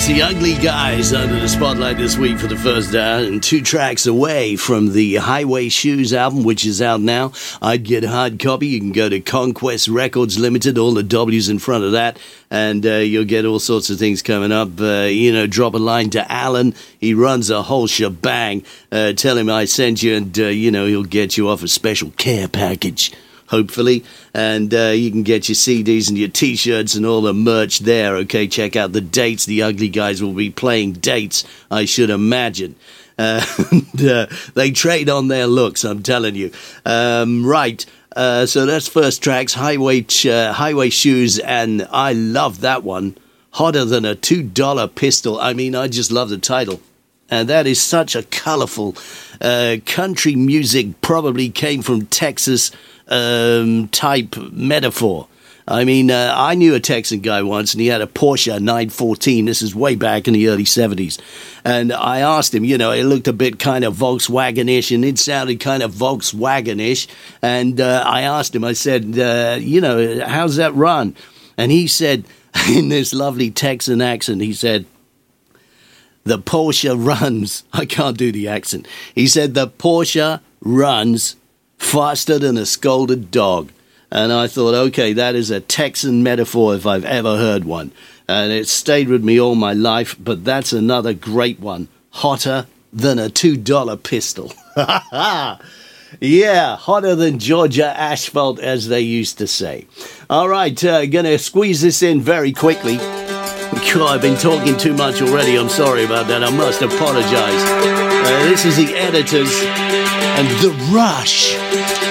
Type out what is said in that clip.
Yes, the Ugly Guys under the spotlight this week for the first hour, and 2 tracks away from the Highway Shoes album, which is out now. I'd get a hard copy. You can go to Conquest Records Limited, all the W's in front of that, and you'll get all sorts of things coming up. Drop a line to Alan. He runs a whole shebang. Tell him I sent you, and, he'll get you off a special care package, hopefully, and you can get your CDs and your T-shirts and all the merch there, okay? Check out the dates. The Ugly Guys will be playing dates, I should imagine. They trade on their looks, I'm telling you. Right, so that's first tracks, Highway Shoes, and I love that one. Hotter Than a $2 Pistol. I mean, I just love the title. And that is such a colorful country music, probably came from Texas type metaphor. I mean, I knew a Texan guy once, and he had a Porsche 914. This is way back in the early 70s. And I asked him, it looked a bit kind of Volkswagen-ish, and it sounded kind of Volkswagen-ish. And I asked him, I said, how's that run? And he said, in this lovely Texan accent, he said, the Porsche runs. I can't do the accent. He said, the Porsche runs faster than a scolded dog. And I thought, okay, that is a Texan metaphor if I've ever heard one. And it stayed with me all my life, but that's another great one. Hotter than a $2 pistol. Yeah, hotter than Georgia asphalt, as they used to say. All right, gonna squeeze this in very quickly. God, I've been talking too much already. I'm sorry about that. I must apologize. This is the Editors and The Rush.